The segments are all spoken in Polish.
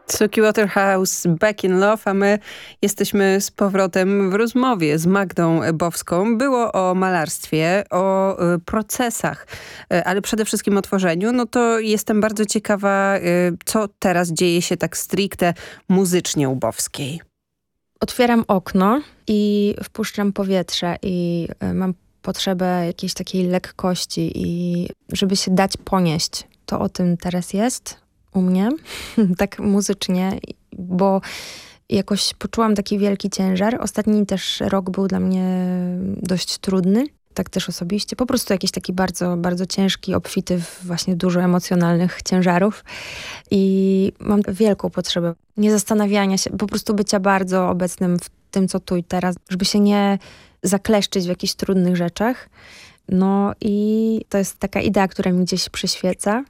Suki Waterhouse, Back in Love, a my jesteśmy z powrotem w rozmowie z Magdą Bowską. Było o malarstwie, o procesach, ale przede wszystkim o tworzeniu. No to jestem bardzo ciekawa, co teraz dzieje się tak stricte muzycznie u Bowskiej. Otwieram okno i wpuszczam powietrze i mam potrzebę jakiejś takiej lekkości i żeby się dać ponieść. To o tym teraz jest u mnie, tak muzycznie, bo jakoś poczułam taki wielki ciężar. Ostatni też rok był dla mnie dość trudny, tak też osobiście. Po prostu jakiś taki bardzo, bardzo ciężki, obfity w właśnie dużo emocjonalnych ciężarów. I mam wielką potrzebę nie zastanawiania się, po prostu bycia bardzo obecnym w tym, co tu i teraz, żeby się nie zakleszczyć w jakichś trudnych rzeczach. No i to jest taka idea, która mi gdzieś przyświeca.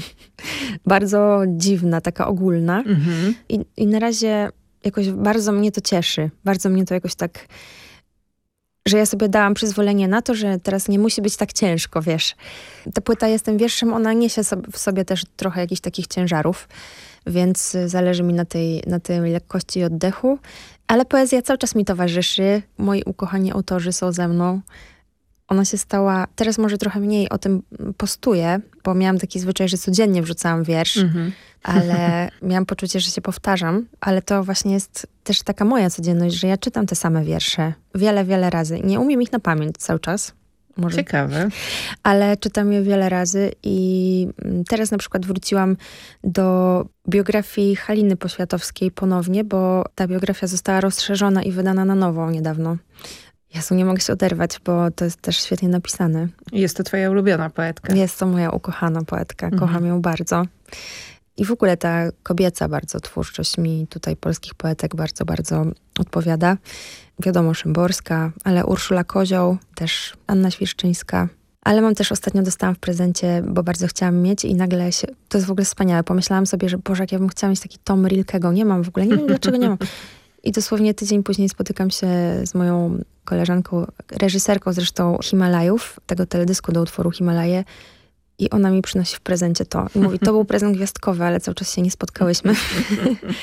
Bardzo dziwna, taka ogólna. Mhm. I na razie jakoś bardzo mnie to cieszy. Bardzo mnie to jakoś tak, że ja sobie dałam przyzwolenie na to, że teraz nie musi być tak ciężko, wiesz. Ta płyta Jestem wierszem, ona niesie w sobie też trochę jakichś takich ciężarów, więc zależy mi na tej lekkości i oddechu. Ale poezja cały czas mi towarzyszy. Moi ukochani autorzy są ze mną. Ona się stała, teraz może trochę mniej o tym postuję, bo miałam taki zwyczaj, że codziennie wrzucałam wiersz, ale miałam poczucie, że się powtarzam, ale to właśnie jest też taka moja codzienność, że ja czytam te same wiersze wiele, wiele razy. Nie umiem ich na pamięć cały czas. Może. Ciekawe. Ale czytam je wiele razy i teraz na przykład wróciłam do biografii Haliny Poświatowskiej ponownie, bo ta biografia została rozszerzona i wydana na nowo niedawno. Jezu, nie mogę się oderwać, bo to jest też świetnie napisane. Jest to twoja ulubiona poetka. Jest to moja ukochana poetka. Kocham ją bardzo. I w ogóle ta kobieca bardzo twórczość mi tutaj polskich poetek bardzo, bardzo odpowiada. Wiadomo, Szymborska, ale Urszula Kozioł, też Anna Świerszczyńska. Ale ostatnio dostałam w prezencie, bo bardzo chciałam mieć i nagle to jest w ogóle wspaniałe. Pomyślałam sobie, że Boże, jak ja bym chciała mieć taki tom Rilkego. Nie mam w ogóle, nie wiem dlaczego nie mam. I dosłownie tydzień później spotykam się z moją koleżanką, reżyserką zresztą Himalajów, tego teledysku do utworu Himalaje. I ona mi przynosi w prezencie to. I mówi, to był prezent gwiazdkowy, ale cały czas się nie spotkałyśmy.